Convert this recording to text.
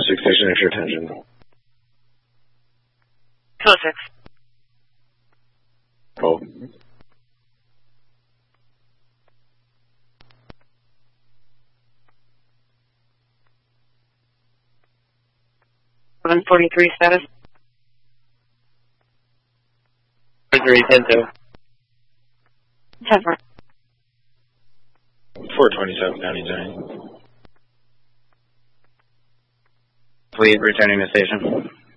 6 station, extra attention. 206. Oh. 143 status. 43, 10-2. 10-4. 427, County 9. Fleet returning to station.